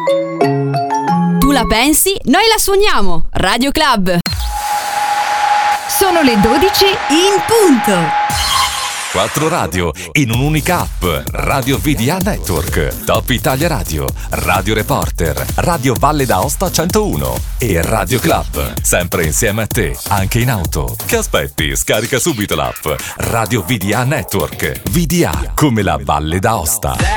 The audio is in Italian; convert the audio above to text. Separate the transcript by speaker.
Speaker 1: Tu la pensi? Noi la suoniamo! Radio Club!
Speaker 2: Sono le 12 in punto.
Speaker 3: 4 radio in un'unica app. Radio VDA Network, Top Italia Radio, Radio Reporter, Radio Valle d'Aosta 101 e Radio Club. Sempre insieme a te, anche in auto. Che aspetti? Scarica subito l'app. Radio VDA Network. VDA come la Valle d'Aosta.